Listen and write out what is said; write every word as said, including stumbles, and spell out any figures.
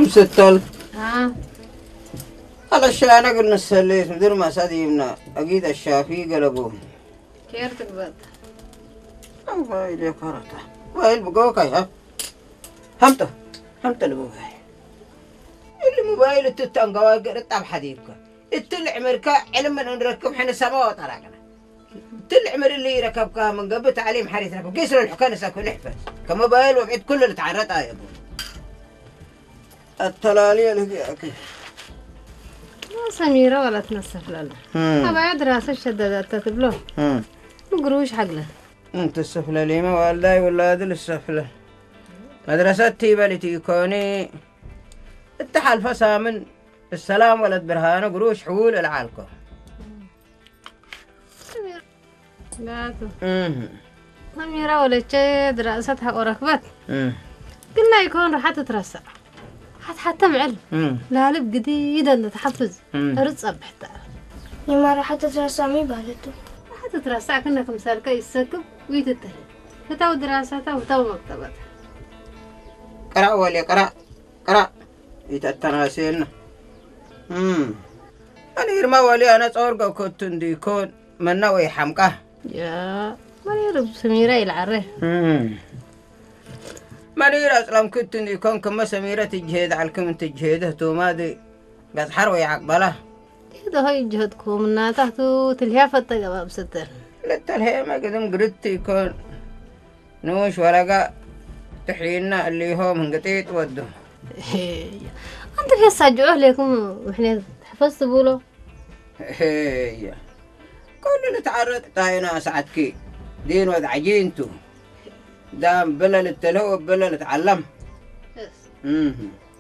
مستل ها على الشانة قلنا السليت مدير ما ساديمنا أكيد الشافي قلبوه كيرتك بد موبايل يا كرتا موبايل بقوك ها همته همته الموبايل اللي موبايل تتنقوا قرط أب حديدك التلع مركا علم من نركب حين السماوات طلعنا التلع مر اللي يركبك من قبل تعليم حريث ركب كيسر الحكان ساكن نحفظ كموبايل وبعد كل اللي تعرض آية التلالية اللي فيها ما سميرة ولا تنسف لنا أبا دراسة شددت تتبلو مقروش حقله انت السفلة ليما والله ولا هذا السفلة مدرستي بلتي كوني التحال فسامن السلام ولد برهانة قروش حول العالقة قاتو سميرة ولا شيء دراستها وركبت قلنا يكون راح تترسع حتى حتى معلم لا لب جديدة نتحفز أرد صبح تعال لما راح تترسع مي بالته راح تترسع كنا كمثال كي يسكب ويتتهي فتاو دراسته وتاو مكتبته قرأ ولي قرأ قرأ يتتناسين امم أنا يرمى ولي أنا صورقة كنت ديكون من نوي حمقه يا ما يرب سميرة العره امم مريرة أصلاً كنت يكون كم سميرة تجهد على كم تجهده تو ما دي قد حروي عقبله هذا هاي جهدكم إنها تحتو تلهافة تجاب ستر لا تلهي ما قدم قردت يكون نوش ورقة تحيينا اللي هو من قطيت وده أنت في السجوه لكم وإحنا حفظت بولو هي كل اللي تعرض تاينا ساعتكي دين وذ عجينتو دام بلا للتلهو بلا لتعلم. امم